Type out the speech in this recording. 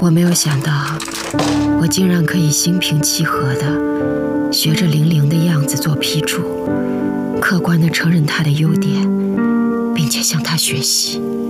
我没有想到，我竟然可以心平气和地学着玲玲的样子做批注，客观地承认她的优点，并且向她学习。